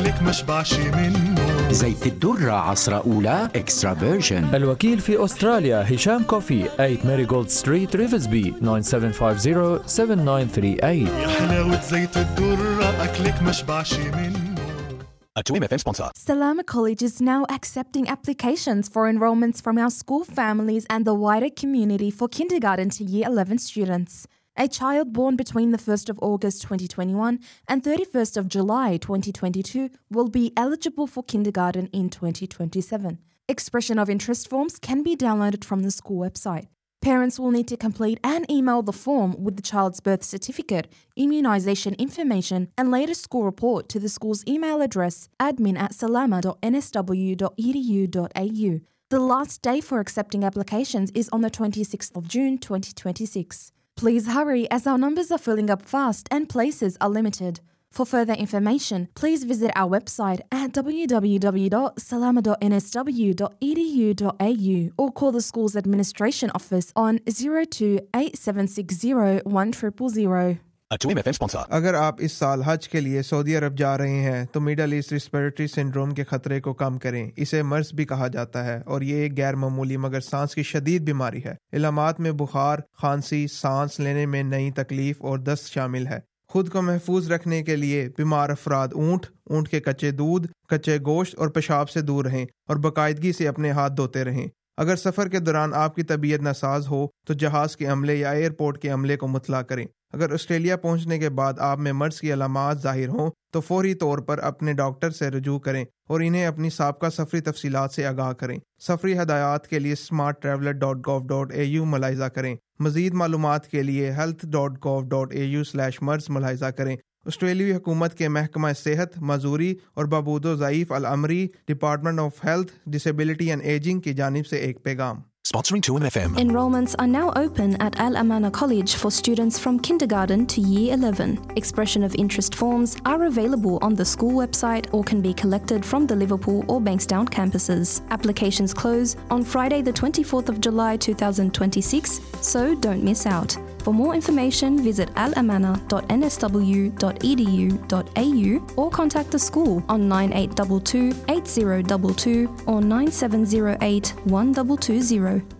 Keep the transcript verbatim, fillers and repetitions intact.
أكلك مشبعش منه. زيت الدرة عصرة أولى إكسترا فيرجن. الوكيل في أستراليا هشام كوفي ثمانية ماريغولد ستريت ريفزبي تسعة سبعة خمسة صفر سبعة تسعة ثلاثة ثمانية. يا حلاوة زيت الدرة أكلك مشبعش منه. A two M F M sponsor. Salama College is now accepting applications for enrolments from our school families and the wider community for kindergarten to year eleven students. A child born between the first of August twenty twenty-one and thirty-first of July twenty twenty-two will be eligible for kindergarten in twenty twenty-seven. Expression of interest forms can be downloaded from the school website. Parents will need to complete and email the form with the child's birth certificate, immunisation information and latest school report to the school's email address admin at salama dot n s w dot e d u dot a u. The last day for accepting applications is on the twenty-sixth of June twenty twenty-six. Please hurry as our numbers are filling up fast and places are limited. For further information, please visit our website at w w w dot salama dot n s w dot e d u dot a u or call the school's administration office on zero two eight seven six zero one zero zero zero. A two M F M sponsor. अगर आप इस साल हज के लिए Saudi अरब जा रहे हैं तो मिडल ईस्ट रिस्पिरेटरी सिंड्रोम के खतरे को कम करें. इसे मर्स भी कहा जाता है और ये एक गैर मामूली मगर सांस की शदीद बीमारी है. इलामात में बुखार, खांसी, सांस लेने में नई तकलीफ और दस्त शामिल है. खुद को महफूज रखने के लिए बीमार अफराद ऊंट, ऊंट के कच्चे दूध, कच्चे गोश्त और पेशाब से दूर रहें और बाकायदगी से अपने हाथ धोते रहें. अगर सफ़र के दौरान आपकी तबीयत नासाज हो तो जहाज़ के अमले या एयरपोर्ट के अमले को मुतला करें. अगर ऑस्ट्रेलिया पहुंचने के बाद आप में मर्ज की अलामात जाहिर हों तो फौरी तौर पर अपने डॉक्टर से रुजू करें और इन्हें अपनी साबका सफरी तफसीलात से आगाह करें. सफरी हदायत के लिए smart traveller dot gov dot A you मुलाहिजा करें. मज़ीद मालूमात के लिए health dot gov dot A you slash मर्ज मुलाहिजा करें. ऑस्ट्रेलियाई हुकूमत के महकमा सेहत, मजूरी और बबूदो ज़ईफ़ अल-अमरी, department of health, disability and ageing की जानिब से एक पैगाम. Sponsoring two M F M. Enrollments are now open at Al Amana College for students from kindergarten to year eleven. Expression of interest forms are available on the school website or can be collected from the Liverpool or Bankstown campuses. Applications close on Friday the twenty-fourth of July two thousand twenty-six, so don't miss out. For more information, visit alamana dot n s w dot e d u dot a u or contact the school on nine eight two two eight zero two two or nine seven zero eight one two two zero.